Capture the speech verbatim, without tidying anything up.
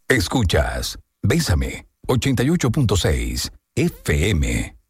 Escuchas Bésame ochenta y ocho punto seis F M.